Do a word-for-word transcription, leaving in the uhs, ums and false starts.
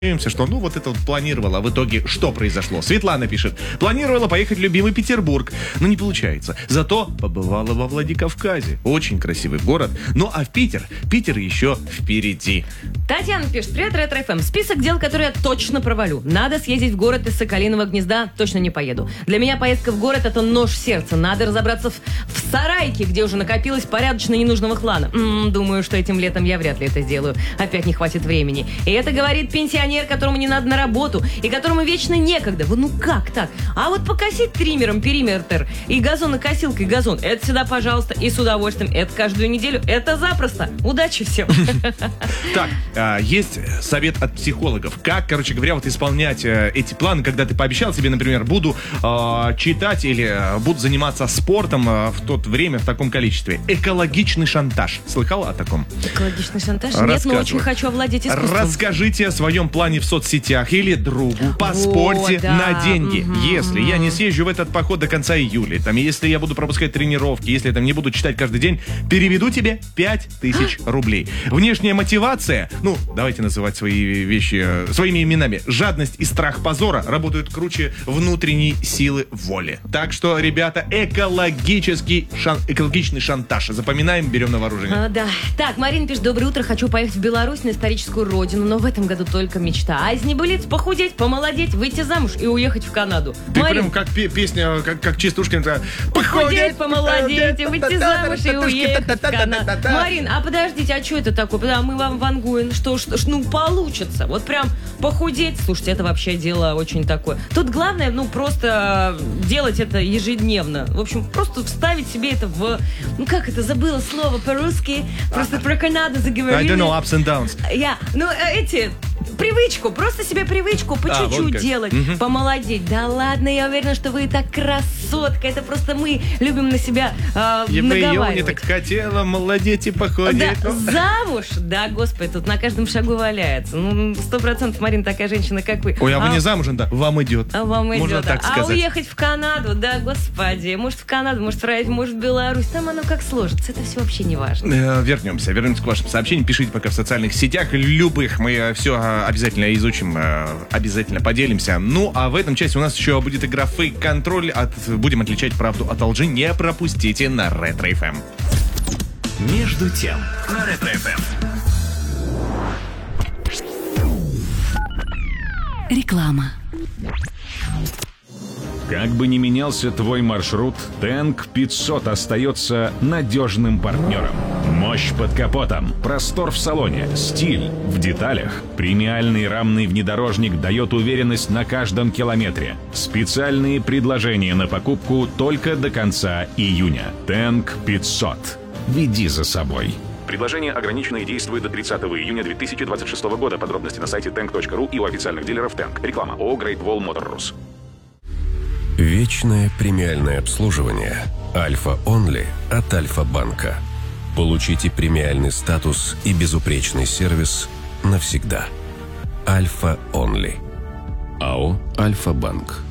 что ну вот это вот планировала, а в итоге что произошло? Светлана пишет: планировала поехать в любимый Петербург, но не получается. Зато побывала во Владикавказе. Очень красивый город. Ну а в Питер, Питер еще впереди. Татьяна пишет: привет, Ретро эф эм. Список дел, которые я точно провалю. Надо съездить в город из Соколиного Гнезда, точно не поеду. Для меня поездка в город — это нож в сердце. Надо разобраться в, в сарайке, где уже накопилось порядочно ненужного хлана. М-м, думаю, что этим летом я вряд ли это сделаю. Опять не хватит времени. И это говорит пенсионер, которому не надо на работу, и которому вечно некогда. Ну как так? А вот покосить триммером периметр и газонокосилкой газон — это всегда пожалуйста и с удовольствием. Это каждую неделю. Это запросто. Удачи всем. Так, есть совет от психологов. Как, короче говоря, вот исполнять эти планы, когда ты пообещал себе, например, буду читать или буду заниматься спортом в то время в таком количестве. Экологичный шантаж. Слыхала о таком? Экологичный шантаж? Нет, но очень хочу овладеть искусством. Расскажите о своем плане в соцсетях или другу по спорте да. на деньги. Угу, если угу. я не съезжу в этот поход до конца июля, там, если я буду пропускать тренировки, если я там не буду читать каждый день, переведу тебе пять тысяч рублей. Внешняя мотивация, ну, давайте называть свои вещи э, своими именами. Жадность и страх позора работают круче внутренней силы воли. Так что, ребята, экологический шан, экологичный шантаж. Запоминаем, берем на вооружение. А, да. Так, Марина пишет: доброе утро, хочу поехать в Беларусь на историческую родину, но в этом году только мечта. А из небылиц похудеть, помолодеть, выйти замуж и уехать в Канаду. Ты Марин, прям как пе- песня, как, как Чистушкин. похудеть, помолодеть, и выйти замуж и уехать в Канаду. Марин, а подождите, а что это такое? Да, мы вам вангуем, что, что, ну, получится. Вот прям похудеть. Слушайте, это вообще дело очень такое. Тут главное, ну, просто делать это ежедневно. В общем, просто вставить себе это в... Ну, как это, забыла слово по-русски. Просто про Канаду заговорили. I don't know, ups and downs. Я, ну, эти... Привычку, просто себе привычку по а, чуть-чуть вот делать, угу. помолодеть. Да ладно, я уверена, что вы и так красотка. Это просто мы любим на себя э, наговаривать. Я так хотела молодеть и похудеть. Да, замуж? Да, господи, тут на каждом шагу валяется. Ну, сто процентов, Марина, такая женщина, как вы. Ой, а, а вы не замужем, да? Вам идет. А вам Можно идет. так а сказать. уехать в Канаду, да, господи. Может, в Канаду, может, в может, в Беларусь. Там оно как сложится. Это все вообще не важно. Э, вернемся. Вернемся к вашим сообщениям. Пишите пока в социальных сетях. Любых. Мы все обязательно изучим, обязательно поделимся. Ну, а в этом части у нас еще будет игра «Фейк-контроль». От... Будем отличать правду от лжи. Не пропустите на Ретро эф эм. Между тем на Ретро эф эм. Реклама. Как бы ни менялся твой маршрут, Тэнк пятьсот остается надежным партнером. Мощь под капотом, простор в салоне, стиль в деталях. Премиальный рамный внедорожник дает уверенность на каждом километре. Специальные предложения на покупку только до конца июня. Тэнк пятьсот. Веди за собой. Предложение ограничено и действует до тридцатого июня две тысячи двадцать шестого года. Подробности на сайте тэнк точка ру и у официальных дилеров Тэнк. Реклама ООО Great Wall Motor Rus. Вечное премиальное обслуживание Альфа Онли от Альфа-банка. Получите премиальный статус и безупречный сервис навсегда. Альфа Онли. АО Альфа-банк.